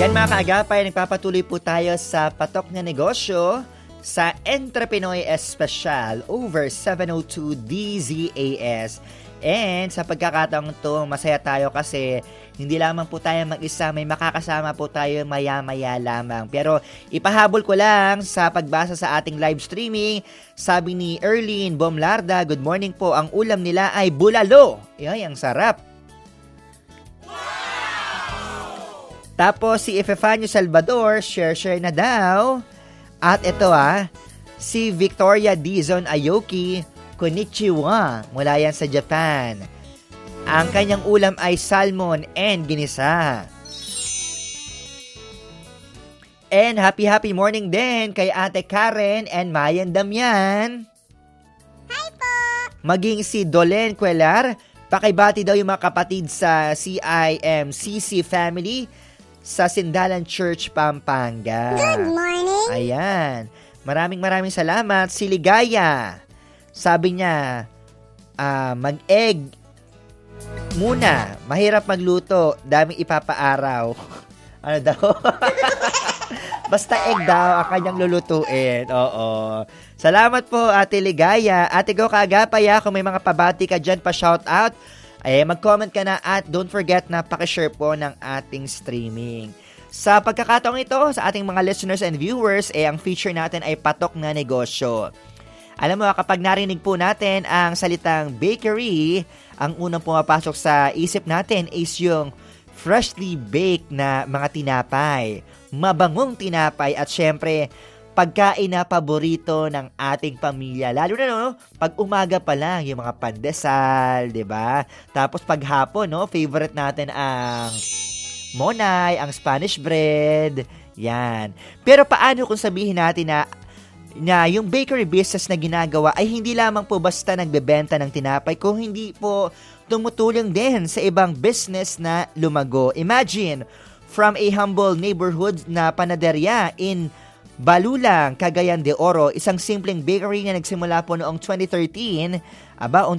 Yan mga kaagapay, nagpapatuloy po tayo sa patok na negosyo sa Entrepinoy Especial over 702 DZAS. And sa pagkakataong to, masaya tayo kasi hindi lamang po tayo mag-isa, may makakasama po tayo maya-maya lamang. Pero ipahabol ko lang sa pagbasa sa ating live streaming, sabi ni Erlene Bomlarda, good morning po, ang ulam nila ay bulalo. Ay, ang sarap. Tapos si Efefanio Salvador, share na daw. At ito si Victoria Dizon Ayoki, konnichiwa, mula yan sa Japan. Ang kanyang ulam ay salmon and ginisa. And happy morning din kay Ate Karen and Mayan Damian. Hi po! Maging si Dolen Cuellar, pakibati daw yung mga kapatid sa CIMCC family sa Sindalan Church, Pampanga. Good morning! Ayan. Maraming salamat. Si Ligaya, sabi niya, mag-egg muna. Mahirap magluto. Daming ipapaaraw. Ano daw? Basta egg daw ang kanyang lulutuin. Oo. Salamat po, Ate Ligaya. Ate Go Kaagapay, kung may mga pabati ka dyan, pa-shout out, mag-comment ka na at don't forget na pakishare po ng ating streaming. Sa pagkakataong ito, sa ating mga listeners and viewers, ang feature natin ay patok na negosyo. Alam mo, kapag narinig po natin ang salitang bakery, ang unang pumapasok sa isip natin is yung freshly baked na mga tinapay, mabangong tinapay at syempre, pagkain na paborito ng ating pamilya. Lalo na pag umaga pa lang, yung mga pandesal, 'di ba? Tapos pag hapon, favorite natin ang monay, ang Spanish bread, yan. Pero paano kung sabihin natin na yung bakery business na ginagawa ay hindi lamang po basta nagbebenta ng tinapay, kung hindi po tumutulong din sa ibang business na lumago. Imagine, from a humble neighborhood na panaderya in Balulang, Cagayan de Oro, isang simpleng bakery na nagsimula po noong 2013,